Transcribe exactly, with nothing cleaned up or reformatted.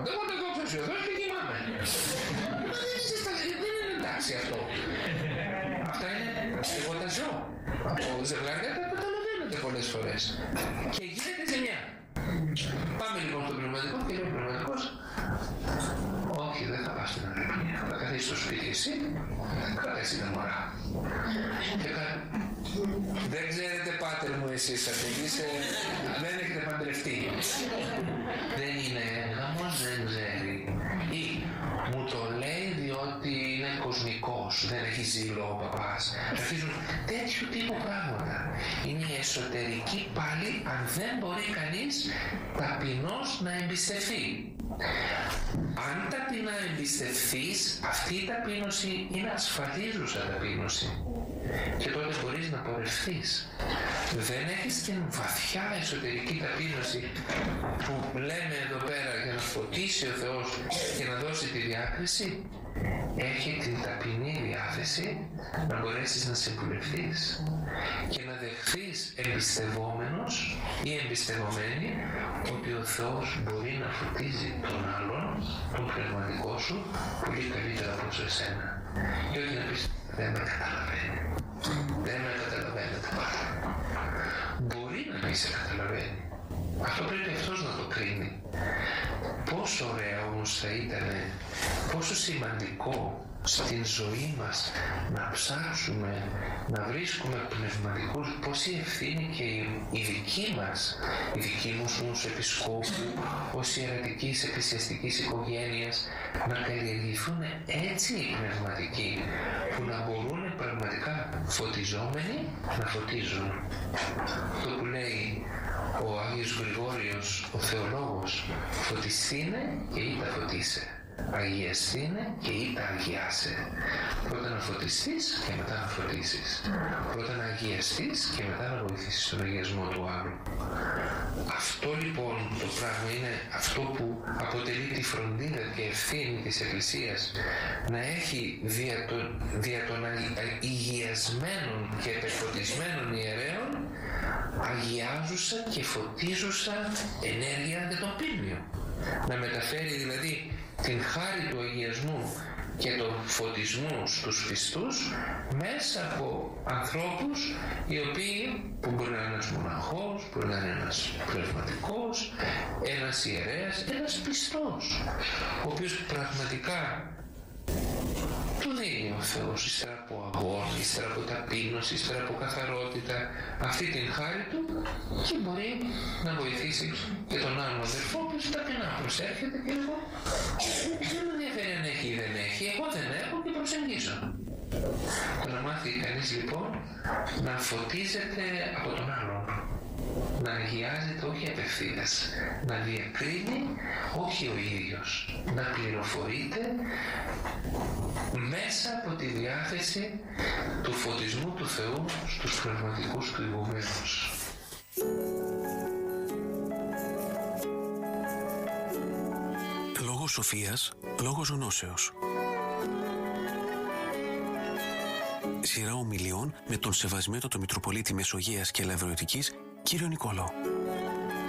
Εγώ το δόξα σου Θεός και κοιμάμαι. Δεν είναι εντάξει αυτό. Αυτά είναι, εγώ τα ζω. Από ζευγάρια τα καταλαβαίνετε πολλές φορές. Και γίνεται ζημιά. Πάμε λοιπόν στο πνευματικό και λέει ο πνευματικός, όχι, δεν θα πας στην αναπηρία. Θα καθίσεις στο σπίτι εσύ, κράτα εσύ τα μωρά. Και κάνει, δεν ξέρετε πάτερ μου εσείς αυτοί, είστε, δεν έχετε παντρευτεί. Δεν είναι γάμος, δεν ξέρει. Ή μου το λέει διότι είναι κοσμικός, δεν έχει ζήλο ο παπάς. Αρχίζουν τέτοιου τύπου πράγματα. Είναι η εσωτερική πάλι αν δεν μπορεί κανείς ταπεινώς να εμπιστευτεί. Αν ταπεινά εμπιστευθείς, αυτή η ταπείνωση είναι ασφαλίζουσα ταπείνωση. Και τότε μπορείς να πορευθείς. Δεν έχεις την βαθιά εσωτερική ταπείνωση που λέμε εδώ πέρα για να φωτίσει ο Θεός και να δώσει τη διάκριση. Έχει την ταπεινή διάθεση να μπορέσεις να συμβουλευτείς και να δεχθείς εμπιστευόμενος ή εμπιστευομένη ότι ο Θεός μπορεί να φωτίζει τον άλλον, τον πνευματικό σου, πολύ καλύτερα από εσένα. Και όχι να πεις δεν με καταλαβαίνει, δεν με καταλαβαίνετε πάντα. Μπορεί να μην σε καταλαβαίνει. Αυτό πρέπει αυτός να το κρίνει. Πόσο ωραία όμως θα ήταν, πόσο σημαντικό στην ζωή μας να ψάξουμε, να βρίσκουμε πνευματικούς, πόση ευθύνη και η δική μας, η δική μου ως επισκόπου, ως ιερατικής εκκλησιαστικής οικογένειας, να καλλιεργηθούν έτσι οι πνευματικοί, που να μπορούν πραγματικά φωτιζόμενοι να φωτίζουν. Αυτό που λέει ο Άγιος Γρηγόριος, ο θεολόγος, φωτιστήνε και ή τα φωτίσε. Αγιαστήνε και ή τα αγιάσε. Πρώτα να φωτιστείς και μετά να φωτίσεις. Πρώτα να αγιαστείς και μετά να βοηθήσεις τον αγιασμό του άλλου. Αυτό λοιπόν το πράγμα είναι αυτό που αποτελεί τη φροντίδα και ευθύνη της Εκκλησίας, να έχει δια των, δια των αγιασμένων και επεφωτισμένων ιερέων αγιάζουσα και φωτίζουσα ενέργεια για τον πίμνιο. Να μεταφέρει δηλαδή την χάρη του αγιασμού και του φωτισμού στους πιστούς μέσα από ανθρώπους οι οποίοι, που μπορεί να είναι ένας μοναχός, μπορεί να είναι ένας πνευματικός, ένας ιερέας, ένας πιστός, ο οποίος πραγματικά του δίνει ο Θεός ύστερα από αγώνα, ύστερα από ταπείνωση, ύστερα από καθαρότητα, αυτή την χάρη του, και μπορεί να βοηθήσει και τον άλλον αδερφό που ταπεινά προσέρχεται και εγώ δεν με ενδιαφέρει αν έχει ή δεν έχει, εγώ δεν έχω και προσεγγίζω. Το να μάθει κανείς λοιπόν να φωτίζεται από τον άλλον, να αγιάζεται όχι απευθείας, να διακρίνει όχι ο ίδιος, να πληροφορείται μέσα από τη διάθεση του φωτισμού του Θεού στους πνευματικούς του ηγουμένους. Λόγος σοφίας, λόγος γνώσεως. Σειρά ομιλιών με τον Σεβασμιότατο Μητροπολίτη Μεσογείας και Λευρωιτικής, κύριο Νικόλαο.